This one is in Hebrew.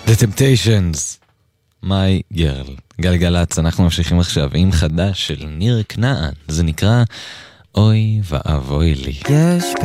The Temptations, My Girl. גלגלץ, אנחנו ממשיכים עכשיו עם חדש של ניר כנען. זה נקרא אוי ואבוי לי.